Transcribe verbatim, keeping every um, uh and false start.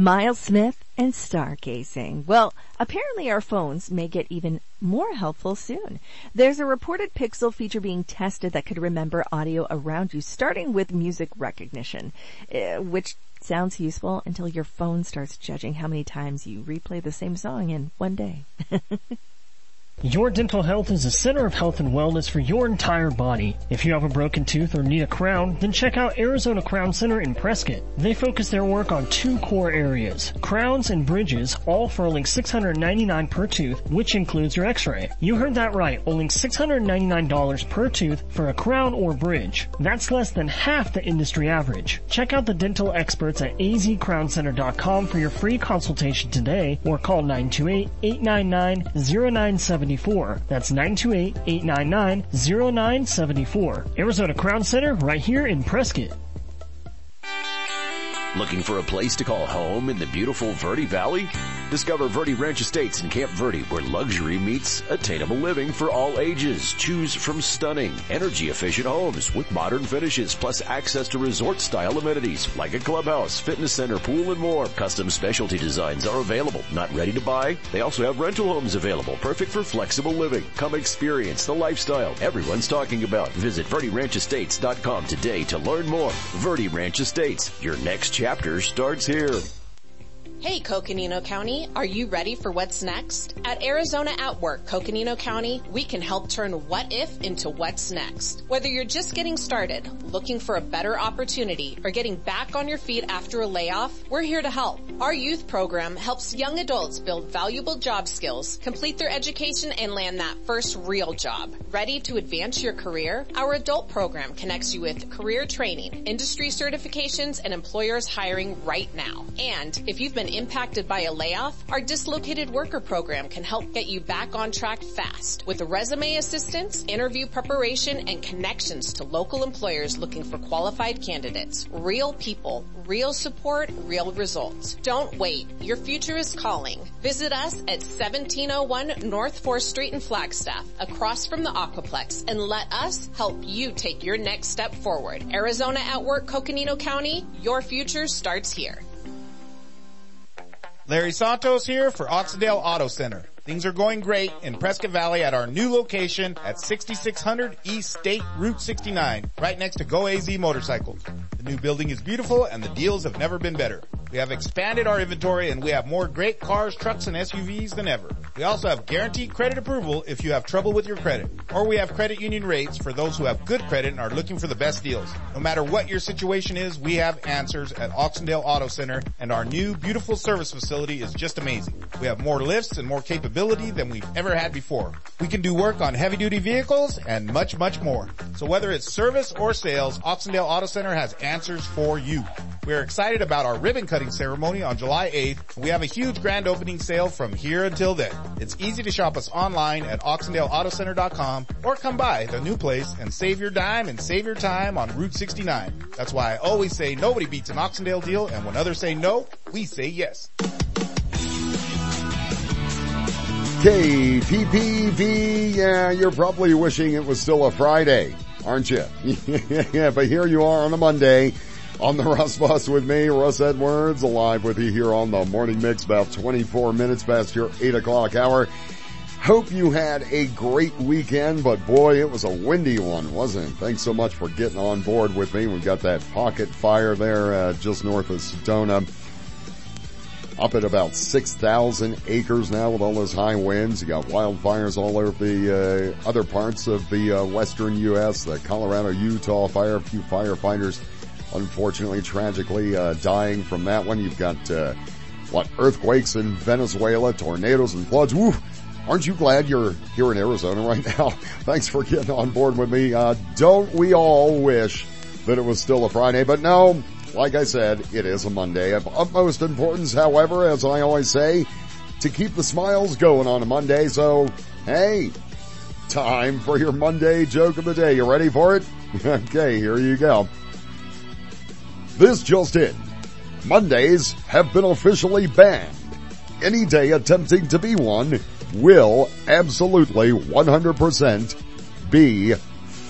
Miles Smith and Stargazing. Well, apparently our phones may get even more helpful soon. There's a reported Pixel feature being tested that could remember audio around you, starting with music recognition, uh, which sounds useful until your phone starts judging how many times you replay the same song in one day. Your Dental Health is a center of health and wellness for your entire body. If you have a broken tooth or need a crown, then check out Arizona Crown Center in Prescott. They focus their work on two core areas, crowns and bridges, all for only six hundred ninety-nine dollars per tooth, which includes your x-ray. You heard that right, only six hundred ninety-nine dollars per tooth for a crown or bridge. That's less than half the industry average. Check out the dental experts at a z crown center dot com for your free consultation today, or call nine two eight, eight nine nine, zero nine seven four. That's nine two eight, eight nine nine, zero nine seven four. Arizona Crown Center, right here in Prescott. Looking for a place to call home in the beautiful Verde Valley? Discover Verde Ranch Estates in Camp Verde, where luxury meets attainable living for all ages. Choose from stunning, energy-efficient homes with modern finishes, plus access to resort-style amenities like a clubhouse, fitness center, pool, and more. Custom specialty designs are available. Not ready to buy? They also have rental homes available, perfect for flexible living. Come experience the lifestyle everyone's talking about. Visit Verde Ranch Estates dot com today to learn more. Verde Ranch Estates, your next chapter starts here. Hey Coconino County, are you ready for what's next? At Arizona at Work, Coconino County, we can help turn what if into what's next. Whether you're just getting started, looking for a better opportunity, or getting back on your feet after a layoff, we're here to help. Our youth program helps young adults build valuable job skills, complete their education, and land that first real job. Ready to advance your career? Our adult program connects you with career training, industry certifications, and employers hiring right now. And if you've been impacted by a layoff, our dislocated worker program can help get you back on track fast with resume assistance, interview preparation, and connections to local employers looking for qualified candidates. Real people, real support, real results. Don't wait. Your future is calling. Visit us at seventeen oh one North fourth Street in Flagstaff, across from the Aquaplex, and let us help you take your next step forward. Arizona at Work, Coconino County, your future starts here. Larry Santos here for Oxendale Auto Center. Things are going great in Prescott Valley at our new location at sixty-six hundred East State Route sixty-nine, right next to Go A Z Motorcycles. The new building is beautiful and the deals have never been better. We have expanded our inventory and we have more great cars, trucks, and S U Vs than ever. We also have guaranteed credit approval if you have trouble with your credit. Or we have credit union rates for those who have good credit and are looking for the best deals. No matter what your situation is, we have answers at Oxendale Auto Center, and our new beautiful service facility is just amazing. We have more lifts and more capability than we've ever had before. We can do work on heavy-duty vehicles and much, much more. So whether it's service or sales, Oxendale Auto Center has answers for you. We're excited about our ribbon cutting ceremony on July eighth. We have a huge grand opening sale from here until then. It's easy to shop us online at Oxendale Auto Center dot com or come by the new place and save your dime and save your time on Route sixty-nine. That's why I always say nobody beats an Oxendale deal, and when others say no, we say yes. K P P V, yeah, you're probably wishing it was still a Friday, aren't you? Yeah, but here you are on a Monday on the Russ Bus with me, Russ Edwards, alive with you here on the Morning Mix, about twenty-four minutes past your eight o'clock hour. Hope you had a great weekend, but boy, it was a windy one, wasn't it? Thanks so much for getting on board with me. We've got that pocket fire there uh, just north of Sedona, up at about six thousand acres now with all those high winds. You got wildfires all over the uh, other parts of the uh, western U S, the Colorado-Utah fire. A few firefighters, unfortunately, tragically uh, dying from that one. You've got, uh, what, earthquakes in Venezuela, tornadoes and floods. Woo! Aren't you glad you're here in Arizona right now? Thanks for getting on board with me. Uh, don't we all wish that it was still a Friday? But no, like I said, it is a Monday. Of utmost importance, however, as I always say, to keep the smiles going on a Monday. So, hey, time for your Monday joke of the day. You ready for it? Okay, here you go. This just in. Mondays have been officially banned. Any day attempting to be one will absolutely one hundred percent be